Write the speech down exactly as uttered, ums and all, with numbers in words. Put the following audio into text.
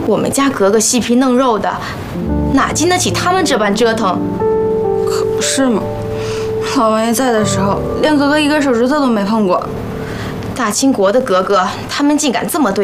我们家格格细皮嫩肉的，哪经得起他们这般折腾？ 可不是嘛，老王爷在的时候，连格格一根手指头都没碰过。 大清国的格格，他们竟敢这么对